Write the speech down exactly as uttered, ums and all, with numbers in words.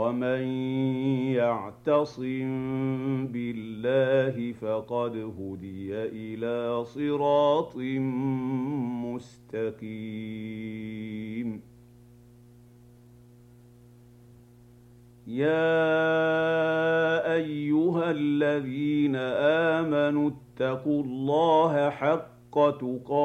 ومن يعتصم بالله فقد هدي إلى صراط مستقيم يا أيها الذين آمنوا اتقوا الله حق تقاته